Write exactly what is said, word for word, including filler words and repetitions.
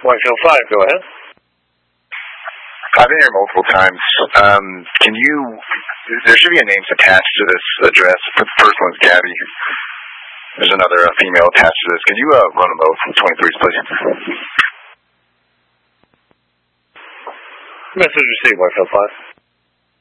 Whitefield five, go ahead. I've been here multiple times. Um, can you, there should be a name attached to this address. The first one's Gabby. There's another uh, female attached to this. Can you uh, run them both from twenty-threes, please? Message received, Whitefield five.